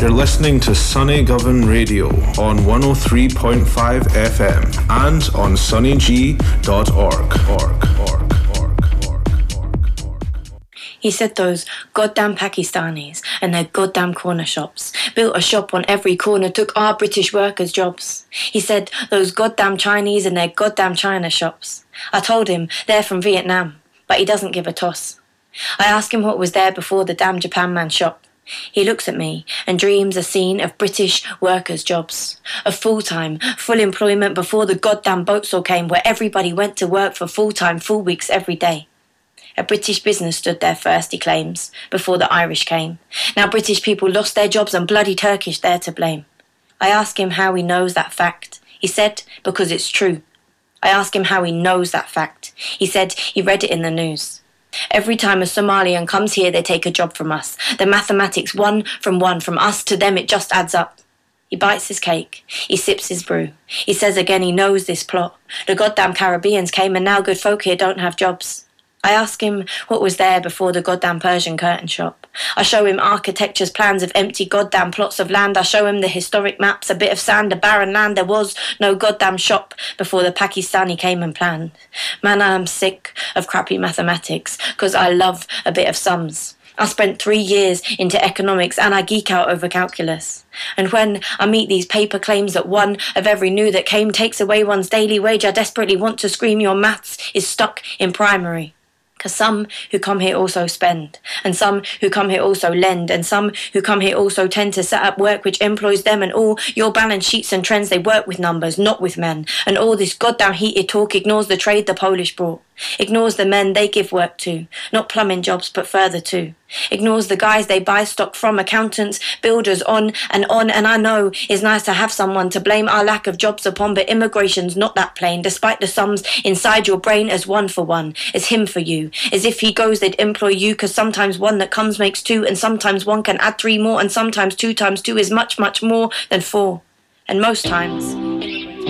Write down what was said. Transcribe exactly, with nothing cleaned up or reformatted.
You're listening to Sunny Govan Radio on one oh three point five F M and on sunny g dot org. Org, org, org, org, org, org. He said those goddamn Pakistanis and their goddamn corner shops built a shop on every corner, took our British workers' jobs. He said those goddamn Chinese and their goddamn China shops. I told him they're from Vietnam, but he doesn't give a toss. I ask him what was there before the damn Japan man shop. He looks at me and dreams a scene of British workers' jobs. Of full-time, full employment before the goddamn boats all came, where everybody went to work for full-time, full weeks every day. A British business stood there first, he claims, before the Irish came. Now British people lost their jobs and bloody Turkish they're to blame. I ask him how he knows that fact. He said, because it's true. I ask him how he knows that fact. He said he read it in the news. Every time a Somalian comes here, they take a job from us. The mathematics, one from one, from us to them, it just adds up. He bites his cake. He sips his brew. He says again he knows this plot. The goddamn Caribbeans came and now good folk here don't have jobs. I ask him what was there before the goddamn Persian curtain shop. I show him architecture's plans of empty goddamn plots of land. I show him the historic maps, a bit of sand, a barren land. There was no goddamn shop before the Pakistani came and planned. Man, I'm sick of crappy mathematics, 'cause I love a bit of sums. I spent three years into economics and I geek out over calculus. And when I meet these paper claims that one of every new that came takes away one's daily wage, I desperately want to scream your maths is stuck in primary. 'Cause some who come here also spend, and some who come here also lend, and some who come here also tend to set up work which employs them, and all your balance sheets and trends, they work with numbers, not with men. And all this goddamn heated talk ignores the trade the Polish brought, ignores the men they give work to, not plumbing jobs but further to, ignores the guys they buy stock from, accountants, builders, on and on. And I know it's nice to have someone to blame our lack of jobs upon, but immigration's not that plain, despite the sums inside your brain as one for one, as him for you. As if he goes they'd employ you, 'cause sometimes one that comes makes two, and sometimes one can add three more, and sometimes two times two is much, much more than four. And most times